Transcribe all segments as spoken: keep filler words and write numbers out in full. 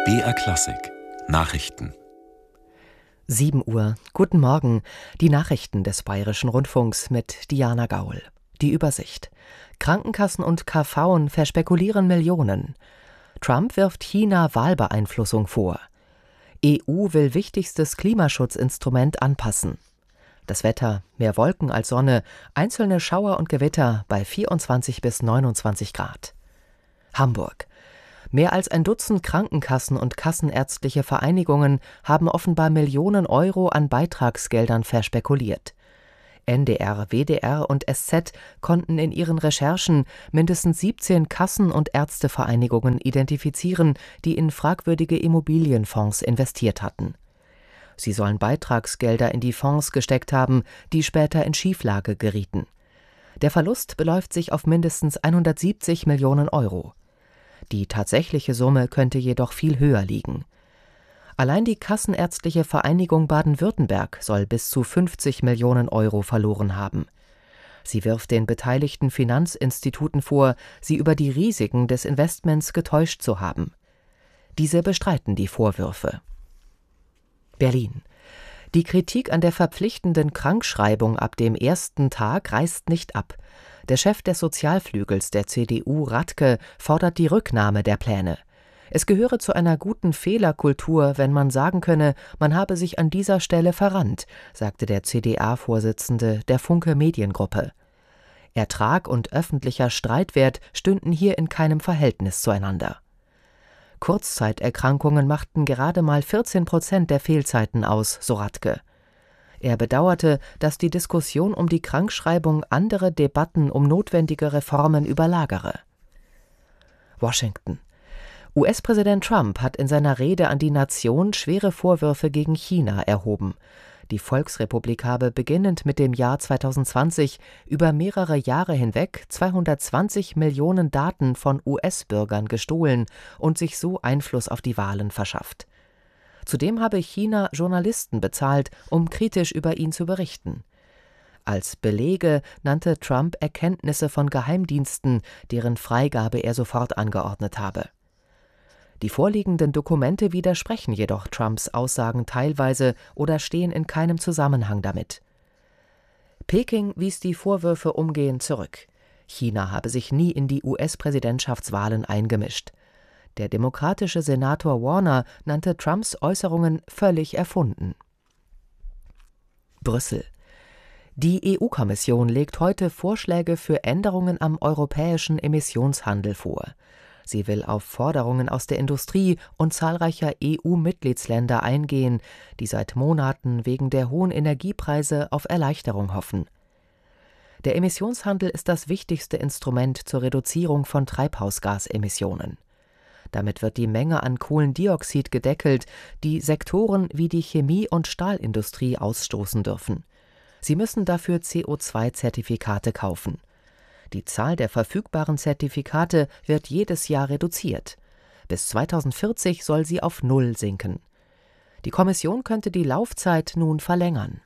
B R Klassik Nachrichten. sieben Uhr. Guten Morgen. Die Nachrichten des Bayerischen Rundfunks mit Diana Gaul. Die Übersicht. Krankenkassen und K V verspekulieren Millionen. Trump wirft China Wahlbeeinflussung vor. E U will wichtigstes Klimaschutzinstrument anpassen. Das Wetter: mehr Wolken als Sonne, einzelne Schauer und Gewitter bei vierundzwanzig bis neunundzwanzig Grad. Hamburg. Mehr als ein Dutzend Krankenkassen und kassenärztliche Vereinigungen haben offenbar Millionen Euro an Beitragsgeldern verspekuliert. N D R, W D R und S Z konnten in ihren Recherchen mindestens siebzehn Kassen- und Ärztevereinigungen identifizieren, die in fragwürdige Immobilienfonds investiert hatten. Sie sollen Beitragsgelder in die Fonds gesteckt haben, die später in Schieflage gerieten. Der Verlust beläuft sich auf mindestens hundertsiebzig Millionen Euro. Die tatsächliche Summe könnte jedoch viel höher liegen. Allein die Kassenärztliche Vereinigung Baden-Württemberg soll bis zu fünfzig Millionen Euro verloren haben. Sie wirft den beteiligten Finanzinstituten vor, sie über die Risiken des Investments getäuscht zu haben. Diese bestreiten die Vorwürfe. Berlin. Die Kritik an der verpflichtenden Krankschreibung ab dem ersten Tag reißt nicht ab. Der Chef des Sozialflügels der C D U, Radke, fordert die Rücknahme der Pläne. Es gehöre zu einer guten Fehlerkultur, wenn man sagen könne, man habe sich an dieser Stelle verrannt, sagte der C D A-Vorsitzende der Funke Mediengruppe. Ertrag und öffentlicher Streitwert stünden hier in keinem Verhältnis zueinander. Kurzzeiterkrankungen machten gerade mal vierzehn Prozent der Fehlzeiten aus, so Radke. Er bedauerte, dass die Diskussion um die Krankschreibung andere Debatten um notwendige Reformen überlagere. Washington. U S-Präsident Trump hat in seiner Rede an die Nation schwere Vorwürfe gegen China erhoben. Die Volksrepublik habe beginnend mit dem Jahr zweitausendzwanzig über mehrere Jahre hinweg zweihundertzwanzig Millionen Daten von U S-Bürgern gestohlen und sich so Einfluss auf die Wahlen verschafft. Zudem habe China Journalisten bezahlt, um kritisch über ihn zu berichten. Als Belege nannte Trump Erkenntnisse von Geheimdiensten, deren Freigabe er sofort angeordnet habe. Die vorliegenden Dokumente widersprechen jedoch Trumps Aussagen teilweise oder stehen in keinem Zusammenhang damit. Peking wies die Vorwürfe umgehend zurück. China habe sich nie in die U S-Präsidentschaftswahlen eingemischt. Der demokratische Senator Warner nannte Trumps Äußerungen völlig erfunden. Brüssel. Die E U-Kommission legt heute Vorschläge für Änderungen am europäischen Emissionshandel vor. Sie will auf Forderungen aus der Industrie und zahlreicher E U-Mitgliedsländer eingehen, die seit Monaten wegen der hohen Energiepreise auf Erleichterung hoffen. Der Emissionshandel ist das wichtigste Instrument zur Reduzierung von Treibhausgasemissionen. Damit wird die Menge an Kohlendioxid gedeckelt, die Sektoren wie die Chemie- und Stahlindustrie ausstoßen dürfen. Sie müssen dafür C O zwei Zertifikate kaufen. Die Zahl der verfügbaren Zertifikate wird jedes Jahr reduziert. Bis zweitausendvierzig soll sie auf Null sinken. Die Kommission könnte die Laufzeit nun verlängern.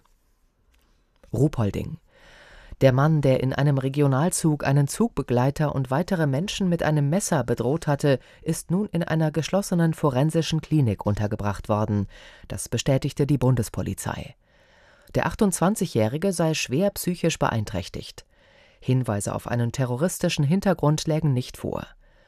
Ruhpolding. Der Mann, der in einem Regionalzug einen Zugbegleiter und weitere Menschen mit einem Messer bedroht hatte, ist nun in einer geschlossenen forensischen Klinik untergebracht worden. Das bestätigte die Bundespolizei. Der achtundzwanzigjährige sei schwer psychisch beeinträchtigt. Hinweise auf einen terroristischen Hintergrund lägen nicht vor.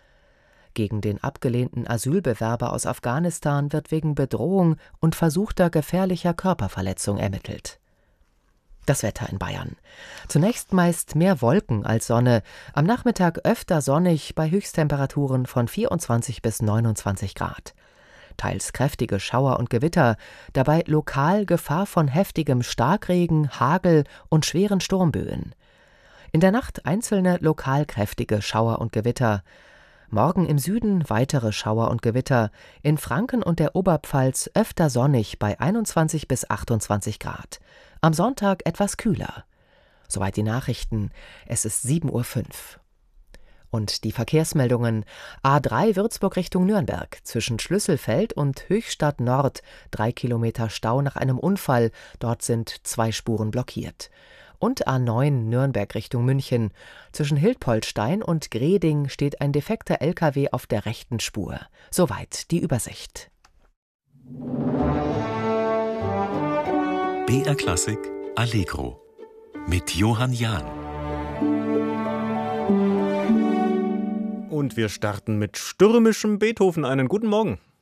Gegen den abgelehnten Asylbewerber aus Afghanistan wird wegen Bedrohung und versuchter gefährlicher Körperverletzung ermittelt. Das Wetter in Bayern. Zunächst meist mehr Wolken als Sonne, am Nachmittag öfter sonnig bei Höchsttemperaturen von vierundzwanzig bis neunundzwanzig Grad. Teils kräftige Schauer und Gewitter, dabei lokal Gefahr von heftigem Starkregen, Hagel und schweren Sturmböen. In der Nacht einzelne lokal kräftige Schauer und Gewitter. Morgen im Süden weitere Schauer und Gewitter, in Franken und der Oberpfalz öfter sonnig bei einundzwanzig bis achtundzwanzig Grad. Am Sonntag etwas kühler. Soweit die Nachrichten. Es ist sieben Uhr fünf. Und die Verkehrsmeldungen: A drei Würzburg Richtung Nürnberg, zwischen Schlüsselfeld und Höchstadt Nord, drei Kilometer Stau nach einem Unfall, dort sind zwei Spuren blockiert. Und A neun Nürnberg Richtung München. Zwischen Hildpoldstein und Greding steht ein defekter L K W auf der rechten Spur. Soweit die Übersicht. B R Klassik Allegro mit Johann Jahn. Und wir starten mit stürmischem Beethoven. Einen guten Morgen.